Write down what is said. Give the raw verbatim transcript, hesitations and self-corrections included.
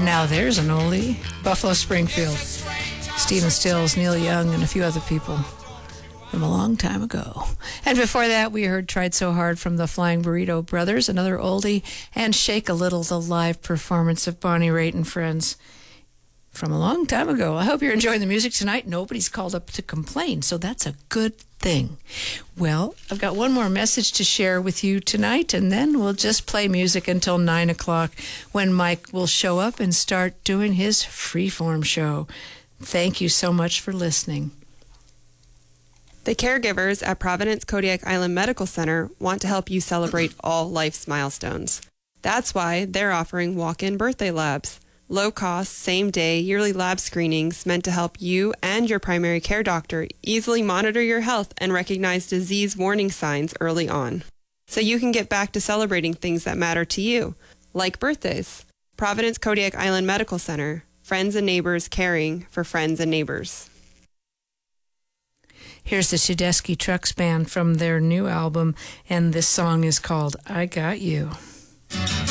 Now there's an oldie. Buffalo Springfield. Stephen Stills, Neil Young, and a few other people from a long time ago. And before that, we heard Tried So Hard from the Flying Burrito Brothers, another oldie, and Shake a Little, the live performance of Bonnie Raitt and Friends from a long time ago. I hope you're enjoying the music tonight. Nobody's called up to complain, so that's a good thing. Well, I've got one more message to share with you tonight, and then we'll just play music until nine o'clock when Mike will show up and start doing his freeform show. Thank you so much for listening. The caregivers at Providence Kodiak Island Medical Center want to help you celebrate all life's milestones. That's why they're offering walk-in birthday labs. Low-cost, same-day, yearly lab screenings meant to help you and your primary care doctor easily monitor your health and recognize disease warning signs early on, so you can get back to celebrating things that matter to you, like birthdays. Providence Kodiak Island Medical Center, friends and neighbors caring for friends and neighbors. Here's the Tedeschi Trucks Band from their new album, and this song is called I Got You.